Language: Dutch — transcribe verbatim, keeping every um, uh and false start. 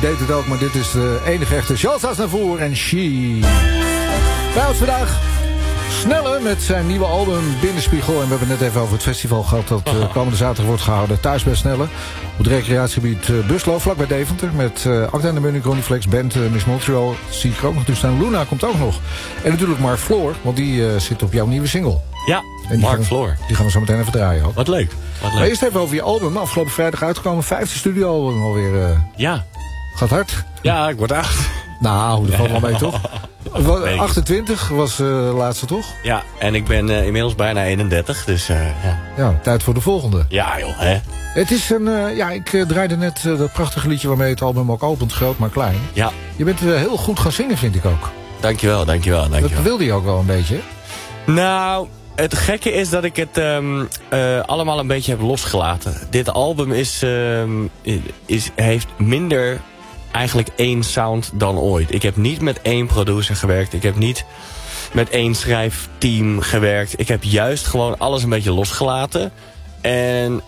deed het ook, maar dit is de enige echte Charles Aznavour en She. Bij ons vandaag Snelle met zijn nieuwe album Binnenspiegel. En we hebben het net even over het festival gehad dat uh, komende zaterdag wordt gehouden. Thuis bij Snelle. Op het recreatiegebied uh, Buslo, vlakbij Deventer. Met uh, Acta en de Munich, Ronnie Flex, Band, uh, Miss Montreal. Zie ik ook nog dus staan. Luna komt ook nog. En natuurlijk Mark Floor, want die uh, zit op jouw nieuwe single. Ja, en Mark gaan, Floor. Die gaan we zo meteen even draaien ook. Wat leuk. Wat leuk. Maar eerst even over je album. Afgelopen vrijdag uitgekomen. Vijfde studioalbum alweer. Uh, ja. Gaat hard. Ja, ik word acht. Nou, dat valt wel mee toch? achtentwintig was de uh, laatste toch? Ja, en ik ben uh, inmiddels bijna eenendertig, dus uh, ja. Ja, tijd voor de volgende. Ja joh, hè. Het is een, uh, ja, ik uh, draaide net uh, dat prachtige liedje waarmee het album ook opent, Groot maar Klein. Ja. Je bent uh, heel goed gaan zingen, vind ik ook. Dankjewel, dankjewel, dankjewel. Dat wilde je ook wel een beetje, hè? Nou, het gekke is dat ik het um, uh, allemaal een beetje heb losgelaten. Dit album is, um, is, heeft minder eigenlijk één sound dan ooit. Ik heb niet met één producer gewerkt. Ik heb niet met één schrijfteam gewerkt. Ik heb juist gewoon alles een beetje losgelaten. En